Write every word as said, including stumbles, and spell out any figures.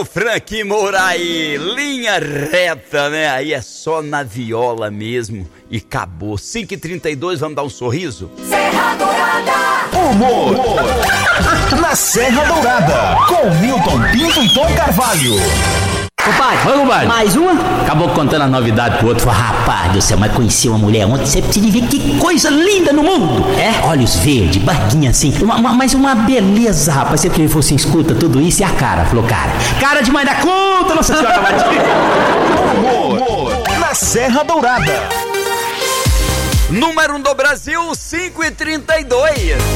Frank Moraí, linha reta, né? Aí é só na viola mesmo e acabou. cinco e trinta e dois, vamos dar um sorriso? Serra Dourada. Humor, Humor. Na Serra Dourada, com Milton Pinto e Tom Carvalho. Compadre, oi, compadre. Mais uma? Acabou contando a novidade pro outro. Falou, rapaz do céu, mas conheci uma mulher ontem. Você precisa ver que coisa linda no mundo. É? Olhos verdes, barquinha assim. Uma, uma, mas uma beleza, rapaz. Você falou assim, escuta tudo isso e a cara. Falou, cara. Cara demais da conta, Nossa Senhora. Humor, Humor. Na Serra Dourada. Número um do Brasil, cinco e trinta e dois.